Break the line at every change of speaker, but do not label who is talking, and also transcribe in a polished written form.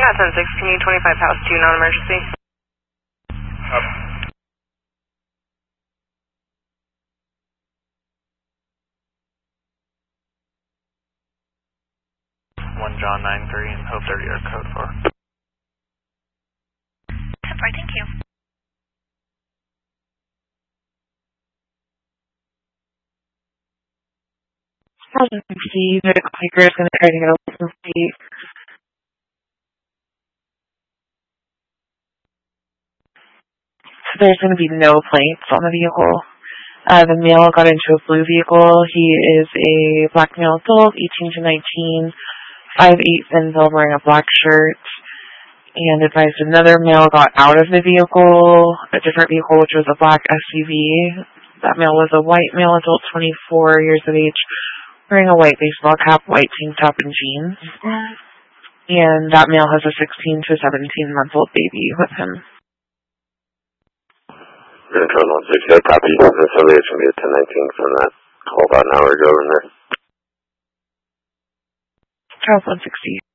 got 10-6. Can you 25 house 2 non-emergency?
Up. 1 John 9-3 and Hope 30 are code 4.
10-4, thank you.
See, the hiker is going to try to get over some feet. So there's going to be no plates on the vehicle. The male got into a blue vehicle. He is a black male adult, 18 to 19, 5'8" thin build, wearing a black shirt. And advised another male got out of the vehicle, a different vehicle, which was a black SUV. That male was a white male adult, 24 years of age, wearing a white baseball cap, white tank top, and jeans. And that male has a 16 to 17-month-old baby with him.
Control 160, I copy. Somebody is going to be at 1019 from that call about an hour ago in there.
Charles 160.